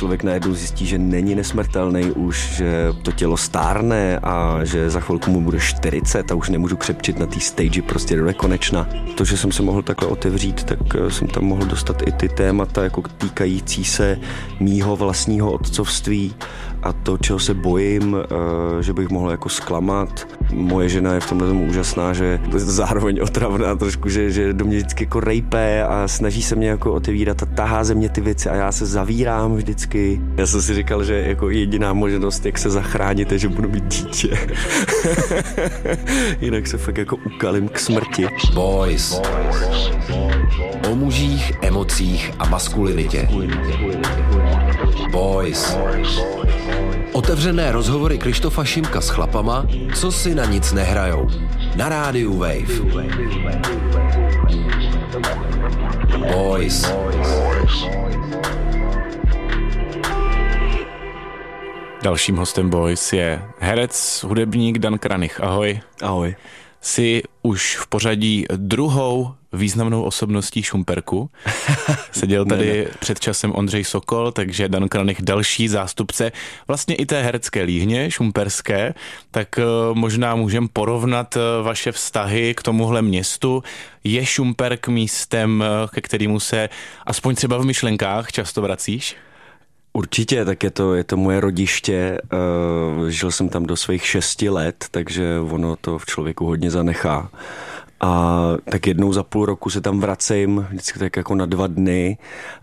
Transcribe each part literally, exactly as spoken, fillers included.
člověk najednou zjistí, že není nesmrtelný už, že to tělo stárne a že za chvilku mu bude čtyřicet a už nemůžu křepčit na té stage prostě do nekonečna. To, že jsem se mohl takhle otevřít, tak jsem tam mohl dostat i ty témata jako týkající se mýho vlastního otcovství a to, čeho se bojím, že bych mohl jako zklamat. Moje žena je v tomhle tomu úžasná, že zároveň otravná trošku, že, že do mě vždycky jako rejpe a snaží se mě jako otevírat a tahá ze mě ty věci a já se zavírám vždycky. Já jsem si říkal, že jako jediná možnost, jak se zachránit, je, že budu mít dítě. Jinak se fakt jako ukalím k smrti. Boys. O mužích, emocích a maskulinitě. Boys. Otevřené rozhovory Krištofa Šimka s chlapama, co si na nic nehrajou. Na rádiu Wave. Boys. Dalším hostem Boys je herec, hudebník Dan Kranich. Ahoj. Ahoj. Jsi už v pořadí druhou významnou osobností Šumperku. Seděl tady ne, ne. před časem Ondřej Sokol, takže Dan Kranich další zástupce vlastně i té herecké líhně šumperské, tak možná můžeme porovnat vaše vztahy k tomuhle městu. Je Šumperk místem, ke kterému se aspoň třeba v myšlenkách často vracíš? Určitě, tak je to, je to moje rodiště, uh, žil jsem tam do svých šesti let, takže ono to v člověku hodně zanechá. A tak jednou za půl roku se tam vracím, vždycky tak jako na dva dny,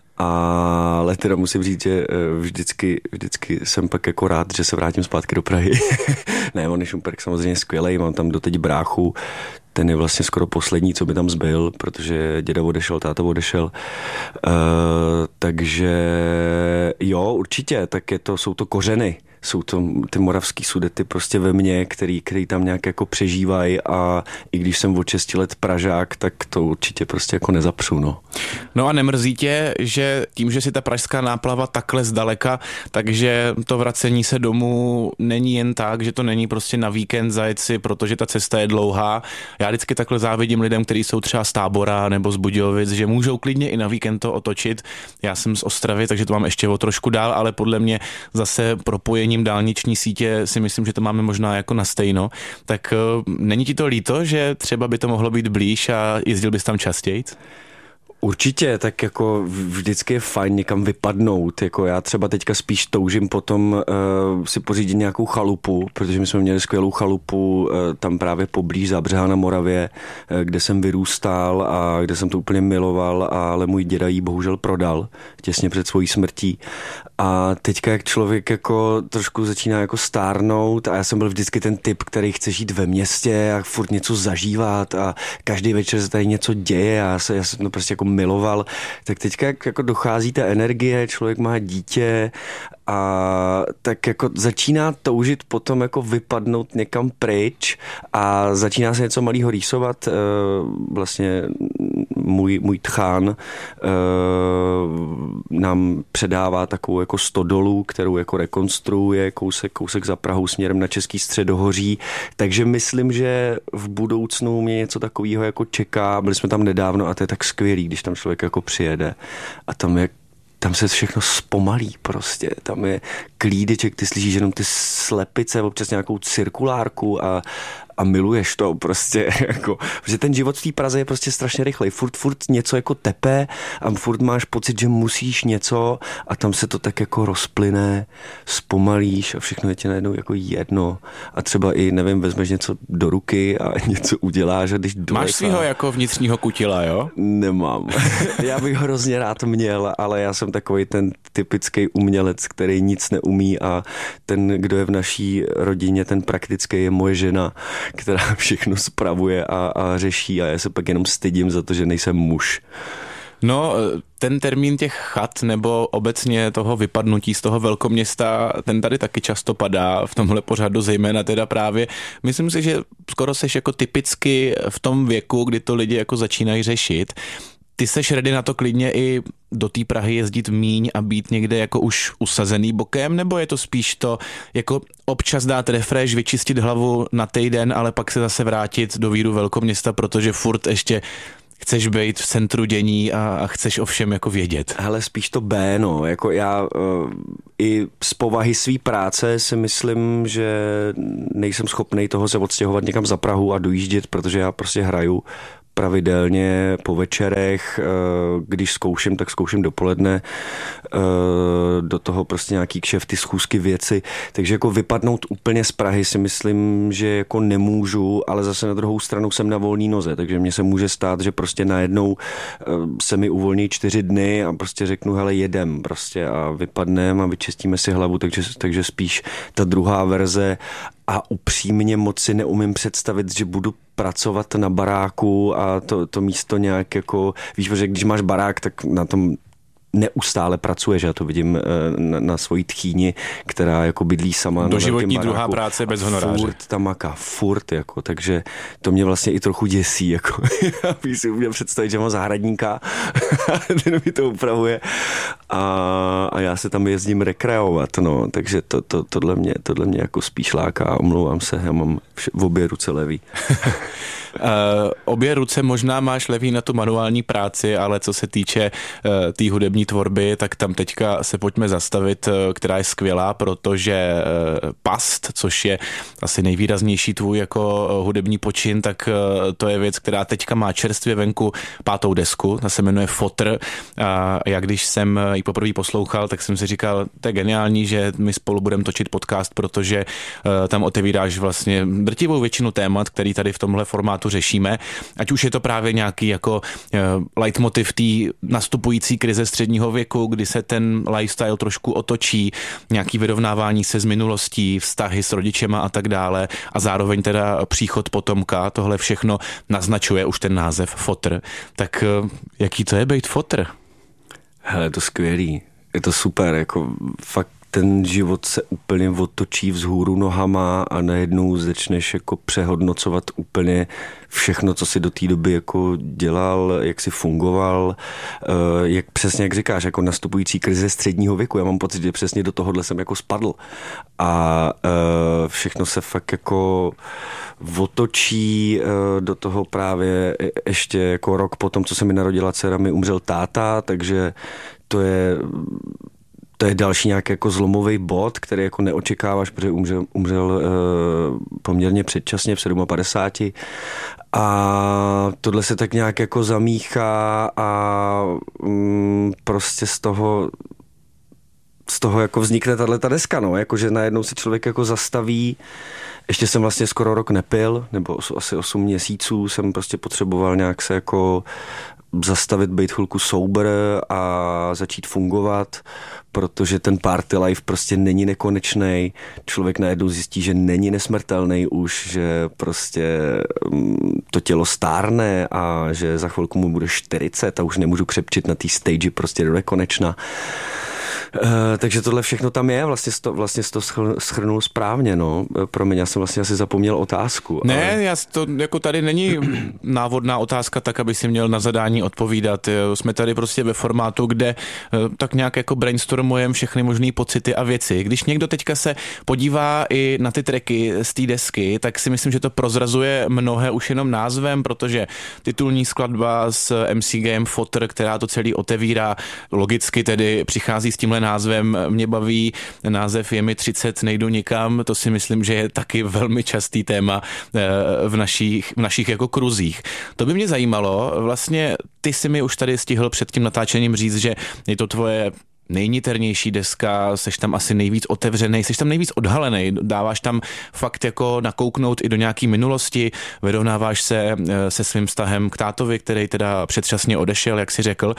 ale teda musím říct, že vždycky, vždycky jsem pak jako rád, že se vrátím zpátky do Prahy. Ne, on je Šumperk samozřejmě skvělej, mám tam doteď bráchu, ten je vlastně skoro poslední, co by tam zbyl, protože děda odešel, táta odešel. Uh, takže jo, určitě, tak je to, jsou to kořeny. Jsou to ty moravský Sudety prostě ve mně, který, který tam nějak jako přežívají a i když jsem od šesti let Pražák, tak to určitě prostě jako nezapřu, no. No a nemrzí tě, že tím, že si ta pražská náplava takhle zdaleka, takže to vracení se domů není jen tak, že to není prostě na víkend zajet si, protože ta cesta je dlouhá. Já vždycky takhle závidím lidem, kteří jsou třeba z Tábora nebo z Budějovic, že můžou klidně i na víkend to otočit. Já jsem z Ostravy, takže to mám ještě o trošku dál, ale podle mě zase propojení dálniční sítě si myslím, že to máme možná jako na stejno. Tak uh, není ti to líto, že třeba by to mohlo být blíž a jezdil bys tam častěji? Určitě, tak jako vždycky je fajn někam vypadnout, jako já třeba teďka spíš toužím potom uh, si pořídit nějakou chalupu, protože my jsme měli skvělou chalupu uh, tam právě poblíž Zábřeha na Moravě, uh, kde jsem vyrůstal a kde jsem to úplně miloval, ale můj děda ji bohužel prodal těsně před svojí smrtí. A teďka jak člověk jako trošku začíná jako stárnout a já jsem byl vždycky ten typ, který chce žít ve městě a furt něco zažívat a každý večer se tady něco děje a já, se, já jsem to prostě jako miloval, tak teďka jak jako dochází ta energie, člověk má dítě a tak jako začíná toužit potom jako vypadnout někam pryč a začíná se něco malýho rýsovat. Vlastně můj, můj tchán nám předává takovou jako stodolu, kterou jako rekonstruuje kousek, kousek za Prahou směrem na Český středohoří, takže myslím, že v budoucnu mě něco takového jako čeká. Byli jsme tam nedávno a to je tak skvělý, když tam člověk jako přijede a tam je tam se všechno zpomalí prostě, tam je klídeček, ty slyšíš jenom ty slepice, občas nějakou cirkulárku a, a miluješ to prostě, jako, protože ten život v té Praze je prostě strašně rychlej, furt, furt něco jako tepe a furt máš pocit, že musíš něco a tam se to tak jako rozplyne, zpomalíš a všechno je ti najednou jako jedno a třeba i, nevím, vezmeš něco do ruky a něco uděláš a když doleta... Máš svýho jako vnitřního kutila, jo? Nemám. Já bych ho hrozně rád měl, ale já jsem takový ten typický umělec, který nic neumí a ten, kdo je v naší rodině, ten praktický je moje žena, která všechno spravuje a, a řeší a já se pak jenom stydím za to, že nejsem muž. No, ten termín těch chat nebo obecně toho vypadnutí z toho velkoměsta, ten tady taky často padá v tomhle pořadu, zejména teda právě. Myslím si, že skoro seš jako typicky v tom věku, kdy to lidi jako začínají řešit. Ty seš ready na to klidně i do té Prahy jezdit míň a být někde jako už usazený bokem, nebo je to spíš to jako občas dát refresh, vyčistit hlavu na týden, ale pak se zase vrátit do víru velkoměsta, protože furt ještě chceš být v centru dění a, a chceš o všem jako vědět? Hele, spíš to B, no. Jako já uh, i z povahy své práce si myslím, že nejsem schopnej toho se odstěhovat někam za Prahu a dojíždět, protože já prostě hraju pravidelně po večerech, když zkouším, tak zkouším dopoledne, do toho prostě nějaký kšefty, schůzky, věci, takže jako vypadnout úplně z Prahy si myslím, že jako nemůžu, ale zase na druhou stranu jsem na volný noze, takže mně se může stát, že prostě najednou se mi uvolní čtyři dny a prostě řeknu, hele, jedem prostě a vypadnem a vyčistíme si hlavu, takže, takže spíš ta druhá verze. A upřímně moc si neumím představit, že budu pracovat na baráku a to, to místo nějak jako, víš, že když máš barák, tak na tom neustále pracuješ, já to vidím na, na svojí tchýni, která jako bydlí sama. Doživotní druhá práce bez honoráře. Furt tam maká, furt, jako, takže to mě vlastně i trochu děsí, jako, víš si uměl představit, že mám zahradníka, ten mi to upravuje a, a já se tam jezdím rekreovat, no, takže to, to, tohle, mě, tohle mě jako spíš láká, omlouvám se, já mám vše, v obě ruce levý. Uh, obě ruce možná máš levý na tu manuální práci, ale co se týče uh, té tý hudební tvorby, tak tam teďka se pojďme zastavit, uh, která je skvělá, protože uh, Past, což je asi nejvýraznější tvůj jako uh, hudební počin, tak uh, to je věc, která teďka má čerstvě venku pátou desku, ta se jmenuje Fotr. A já když jsem ji poprvé poslouchal, tak jsem si říkal, to je geniální, že my spolu budeme točit podcast, protože uh, tam otevíráš vlastně drtivou většinu témat, který tady v tomhle formátu řešíme, ať už je to právě nějaký jako uh, leitmotiv té nastupující krize středního věku, kdy se ten lifestyle trošku otočí, nějaký vyrovnávání se s minulostí, vztahy s rodičema a tak dále a zároveň teda příchod potomka, tohle všechno naznačuje už ten název Fotr. Tak uh, jaký to je být Fotr? Hele, je to skvělý, je to super, jako fakt ten život se úplně otočí vzhůru nohama a najednou začneš jako přehodnocovat úplně všechno, co si do té doby jako dělal, jak si fungoval, jak přesně jak říkáš, jako nastupující krize středního věku. Já mám pocit, že přesně do tohohle jsem jako spadl a všechno se fakt jako otočí do toho právě ještě jako rok potom, co se mi narodila dcera, mi umřel táta, takže to je To je další nějaký jako zlomový bod, který jako neočekáváš, protože umřel, umřel uh, poměrně předčasně v padesát sedm. A tohle se tak nějak jako zamíchá a um, prostě z toho z toho jako vznikne tato deska, no, jakože najednou se člověk jako zastaví. Ještě jsem vlastně skoro rok nepil, nebo asi osm měsíců jsem prostě potřeboval nějak se jako zastavit, být chvilku sober a začít fungovat, protože ten party life prostě není nekonečný. Člověk najednou zjistí, že není nesmrtelný už, že prostě to tělo stárne a že za chvilku mu bude čtyřicet a už nemůžu křepčit na té stage prostě do nekonečna. Uh, takže tohle všechno tam je, vlastně to, vlastně to shrnul správně, no. Promiň, já jsem vlastně asi zapomněl otázku. Ne, ale... já to, jako tady není návodná otázka tak, aby si měl na zadání odpovídat. Jsme tady prostě ve formátu, kde tak nějak jako brainstormujeme všechny možné pocity a věci. Když někdo teďka se podívá i na ty tracky z té desky, tak si myslím, že to prozrazuje mnohé už jenom názvem, protože titulní skladba s em cé Game Fotr, která to celý otevírá, logicky tedy přichází s tímhle názvem, mě baví, název Je mi třicet, nejdu nikam, to si myslím, že je taky velmi častý téma v našich, v našich jako kruzích. To by mě zajímalo, vlastně ty si mi už tady stihl před tím natáčením říct, že je to tvoje nejniternější deska, seš tam asi nejvíc otevřenej, seš tam nejvíc odhalenej, dáváš tam fakt jako nakouknout i do nějaký minulosti, vyrovnáváš se se svým vztahem k tátovi, který teda předčasně odešel, jak si řekl.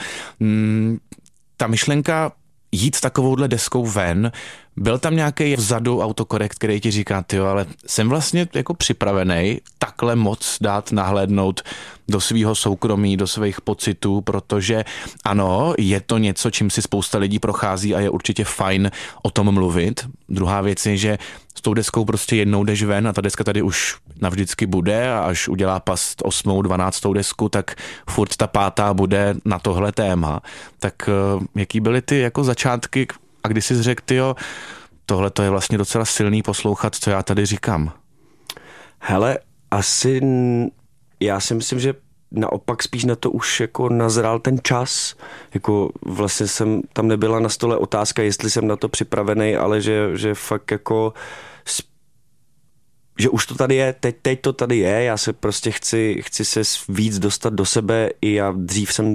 Ta myšlenka jít s takovouhle deskou ven, byl tam nějaký vzadu autokorekt, který ti říká, tyjo, ale jsem vlastně jako připravený takhle moc dát nahlédnout do svýho soukromí, do svých pocitů, protože ano, je to něco, čím si spousta lidí prochází a je určitě fajn o tom mluvit. Druhá věc je, že s tou deskou prostě jednou jdeš ven a ta deska tady už navždycky bude a až udělá Past osmou, dvanáctou desku, tak furt ta pátá bude na tohle téma. Tak jaký byly ty jako začátky a když jsi řekl, tyjo, tohle to je vlastně docela silný poslouchat, co já tady říkám? Hele, asi já si myslím, že naopak spíš na to už jako nazrál ten čas. Jako vlastně jsem, tam nebyla na stole otázka, jestli jsem na to připravený, ale že, že fakt jako že už to tady je, teď, teď to tady je, já se prostě chci, chci se víc dostat do sebe i já dřív jsem